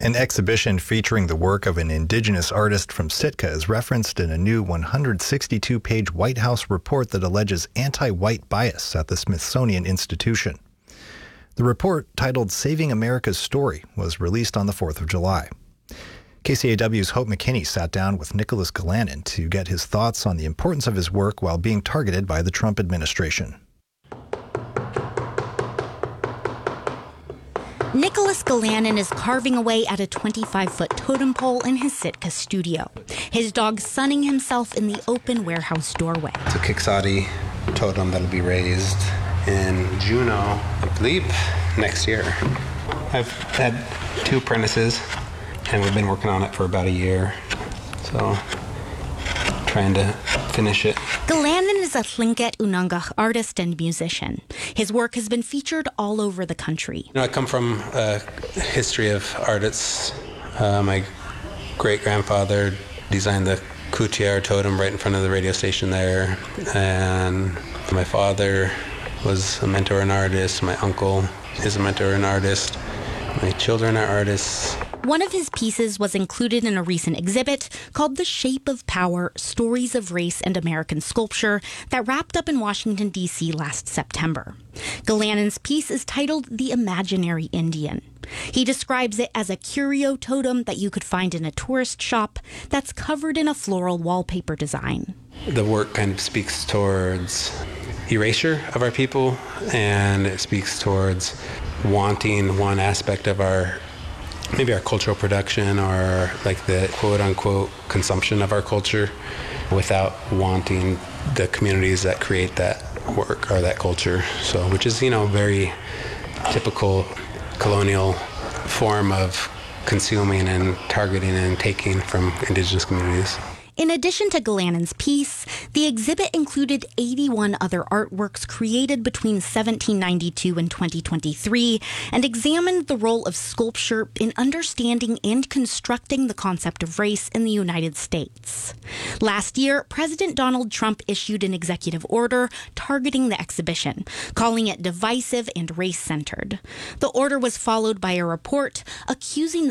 An exhibition featuring the work of an indigenous artist from Sitka is referenced in a new 162-page White House report that alleges anti-white bias at the Smithsonian Institution. The report, titled Saving America's Story, was released on the 4th of July. KCAW's Hope McKinney sat down with Nicholas Galanin to get his thoughts on the importance of his work while being targeted by the Trump administration. Nicholas Galanin is carving away at a 25-foot totem pole in his Sitka studio, his dog sunning himself in the open warehouse doorway. It's a Quixote totem that'll be raised in Juneau, I believe, next year. I've had 2 apprentices, and we've been working on it for about a year, so trying to finish it. Galanin is a Tlingit Unangach artist and musician. His work has been featured all over the country. I come from a history of artists. My great-grandfather designed the Coutier totem right in front of the radio station there, and my father was a mentor and artist. My uncle is a mentor and artist. My children are artists. One of his pieces was included in a recent exhibit called The Shape of Power, Stories of Race and American Sculpture that wrapped up in Washington, D.C. last September. Galanin's piece is titled The Imaginary Indian. He describes it as a curio totem that you could find in a tourist shop that's covered in a floral wallpaper design. The work kind of speaks towards erasure of our people, and it speaks towards wanting one aspect of maybe our cultural production or like the quote-unquote consumption of our culture without wanting the communities that create that work or that culture. So, which is, very typical colonial form of consuming and targeting and taking from indigenous communities. In addition to Galanin's piece, the exhibit included 81 other artworks created between 1792 and 2023 and examined the role of sculpture in understanding and constructing the concept of race in the United States. Last year, President Donald Trump issued an executive order targeting the exhibition, calling it divisive and race-centered. The order was followed by a report accusing the